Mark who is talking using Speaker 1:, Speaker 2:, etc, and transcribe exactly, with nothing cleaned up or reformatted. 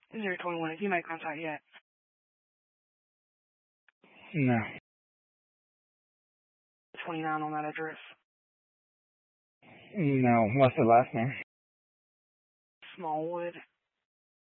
Speaker 1: zero twenty-one, have you made contact yet?
Speaker 2: No.
Speaker 1: twenty-nine on that address.
Speaker 2: No. What's the last name?
Speaker 1: Smallwood.